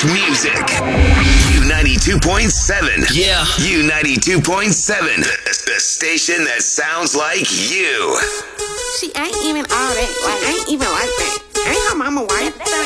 music. U92.7. Yeah. U92.7. The station that sounds like you. She ain't even all that. Like, ain't even like that. Ain't her mama wife.